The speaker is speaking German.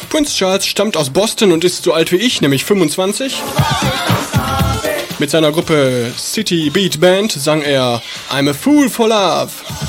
Prince Charles stammt aus Boston und ist so alt wie ich, nämlich 25. Mit seiner Gruppe City Beat Band sang er I'm a Fool for Love.